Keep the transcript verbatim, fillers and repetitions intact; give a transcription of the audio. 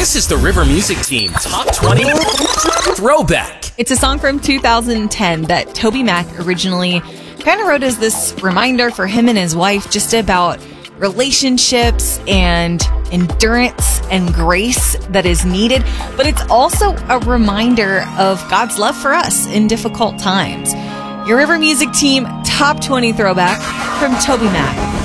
This is the River Music Team Top twenty Throwback. It's a song from two thousand ten that TobyMac originally kind of wrote as this reminder for him and his wife just about relationships and endurance and grace that is needed. But it's also a reminder of God's love for us in difficult times. Your River Music Team Top twenty Throwback from TobyMac.